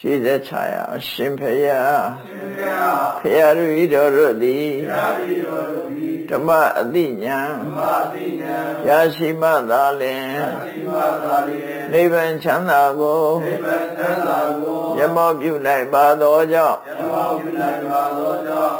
ရှိသက်ချရာအရှင်ဖယားဖယားတို့ဤတော်တို့သည်ဓမ္မအတိညာရရှိမှသာလျှင်နိဗ္ဗာန်ချမ်းသာကိုရမောပြုနိုင်ပါသောကြောင့်